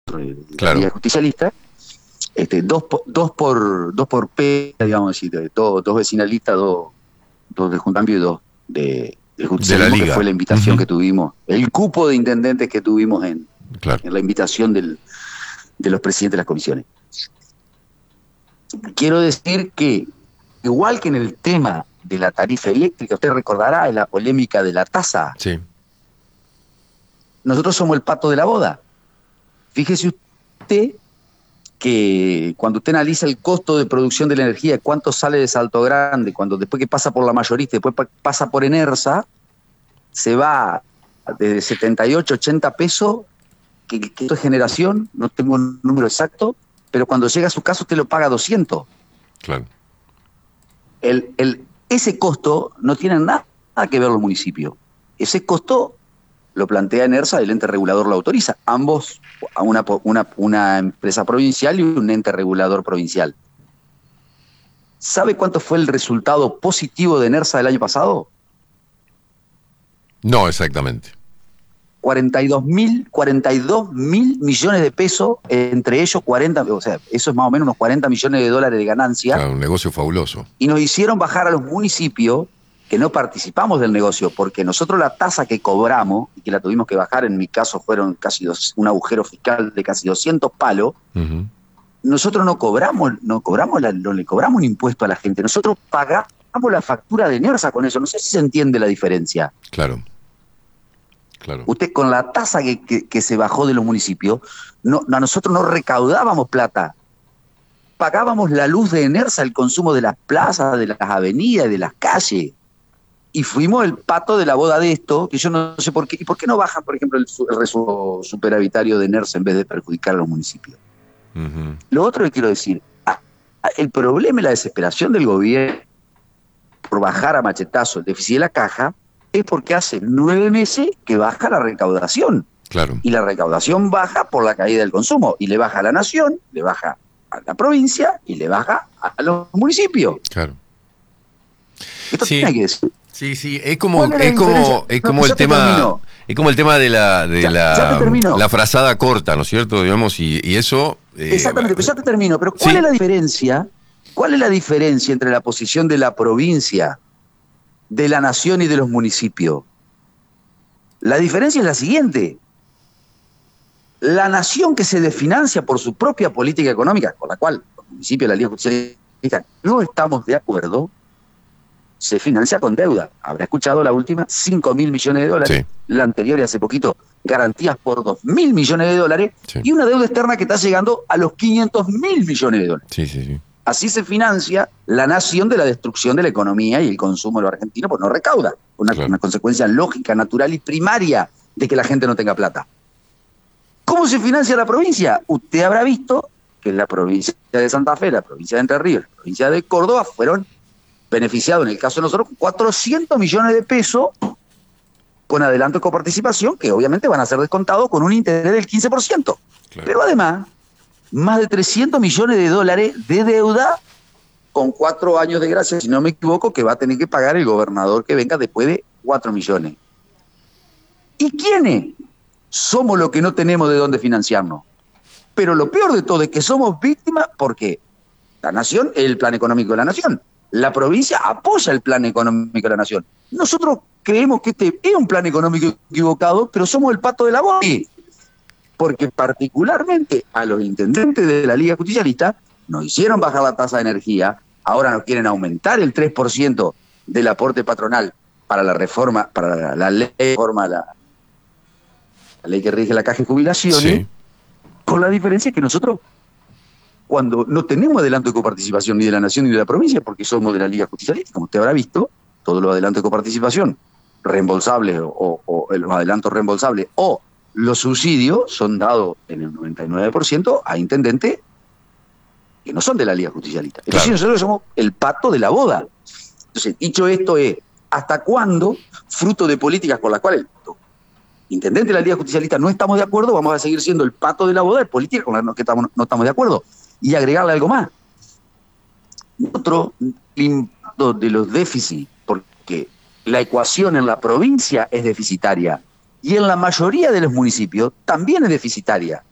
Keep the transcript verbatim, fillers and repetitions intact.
de Claro. la Liga Justicialista, este, dos, por, dos por dos por P, digamos así, dos, dos vecinalistas, dos, dos de Juntambio y dos de, de Justicialismo, De la que Liga. fue la invitación Uh-huh. que tuvimos, el cupo de intendentes que tuvimos en, Claro. en la invitación del, de los presidentes de las comisiones. Quiero decir que, igual que en el tema de la tarifa eléctrica, usted recordará en la polémica de la tasa, Sí. nosotros somos el pato de la boda. Fíjese usted que cuando usted analiza el costo de producción de la energía, cuánto sale de Salto Grande, cuando después que pasa por la mayorista, después pasa por Enersa, se va desde setenta y ocho, ochenta pesos, que, que esto es generación, no tengo un número exacto, pero cuando llega a su casa usted lo paga doscientos. Claro. El, el, ese costo no tiene nada que ver los municipios. Ese costo lo plantea Enersa, el ente regulador lo autoriza. Ambos, a una, una, una empresa provincial y un ente regulador provincial. ¿Sabe cuánto fue el resultado positivo de Enersa del año pasado? No, exactamente. cuarenta y dos mil millones de pesos, entre ellos cuarenta, o sea, eso es más o menos unos cuarenta millones de dólares de ganancia. Claro, un negocio fabuloso. Y nos hicieron bajar a los municipios que no participamos del negocio, porque nosotros la tasa que cobramos, y que la tuvimos que bajar, en mi caso fueron casi dos, un agujero fiscal de casi doscientos palos, uh-huh. nosotros no cobramos, no cobramos la, no le cobramos un impuesto a la gente, nosotros pagamos la factura de Enersa con eso. No sé si se entiende la diferencia. Claro. Claro. Usted con la tasa que, que, que se bajó de los municipios, no, a nosotros no recaudábamos plata. Pagábamos la luz de Enersa, el consumo de las plazas, de las avenidas, de las calles. Y fuimos el pato de la boda de esto, que yo no sé por qué. ¿Y por qué no bajan, por ejemplo, el, el residuo superavitario de Enersa en vez de perjudicar a los municipios? Uh-huh. Lo otro que quiero decir, el problema y la desesperación del gobierno por bajar a machetazo el déficit de la caja es porque hace nueve meses que baja la recaudación. Claro. Y la recaudación baja por la caída del consumo. Y le baja a la nación, le baja a la provincia y le baja a los municipios. Claro. Esto sí. tiene que decir. Sí, sí, es como, es como, es como no, el tema, es como el tema de la, de ya, la, ya la frazada corta, ¿no es cierto? Digamos, y, y eso. Eh, Exactamente, pero ya te termino. Pero ¿cuál ¿sí? es la diferencia? ¿Cuál es la diferencia entre la posición de la provincia, de la nación y de los municipios? La diferencia es la siguiente. La nación, que se desfinancia por su propia política económica, con la cual los municipios de la Liga Justicialista no estamos de acuerdo, se financia con deuda. Habrá escuchado la última, cinco mil millones de dólares. Sí. La anterior y hace poquito, garantías por dos mil millones de dólares. Sí. Y una deuda externa que está llegando a los quinientos mil millones de dólares. Sí, sí, sí. Así se financia la nación de la destrucción de la economía y el consumo de los argentinos, pues no recauda. Una, claro. una consecuencia lógica, natural y primaria de que la gente no tenga plata. ¿Cómo se financia la provincia? Usted habrá visto que la provincia de Santa Fe, la provincia de Entre Ríos, la provincia de Córdoba fueron beneficiados, en el caso de nosotros, cuatrocientos millones de pesos con adelanto de coparticipación, que obviamente van a ser descontados con un interés del quince por ciento. Claro. Pero además, más de trescientos millones de dólares de deuda con cuatro años de gracia, si no me equivoco, que va a tener que pagar el gobernador que venga después de cuatro millones. ¿Y quiénes somos los que no tenemos de dónde financiarnos? Pero lo peor de todo es que somos víctimas porque la nación es el plan económico de la nación. La provincia apoya el plan económico de la nación. Nosotros creemos que este es un plan económico equivocado, pero somos el pato de la boda. Porque particularmente a los intendentes de la Liga Justicialista nos hicieron bajar la tasa de energía, ahora nos quieren aumentar el tres por ciento del aporte patronal para la reforma, para la, la ley, reforma, la, la ley que rige la caja de jubilaciones, sí. Con la diferencia que nosotros, cuando no tenemos adelanto de coparticipación ni de la nación ni de la provincia, porque somos de la Liga Justicialista, como usted habrá visto, todos los adelantos de coparticipación reembolsables o, o los adelantos reembolsables o los subsidios son dados en el noventa y nueve por ciento a intendentes que no son de la Liga Justicialista. Entonces claro. Nosotros somos el pato de la boda. Entonces, dicho esto es, ¿hasta cuándo, fruto de políticas con las cuales los intendentes de la Liga Justicialista no estamos de acuerdo, vamos a seguir siendo el pato de la boda de políticas con las que estamos, no estamos de acuerdo? Y agregarle algo más. Otro impacto de los déficits, porque la ecuación en la provincia es deficitaria y en la mayoría de los municipios también es deficitaria.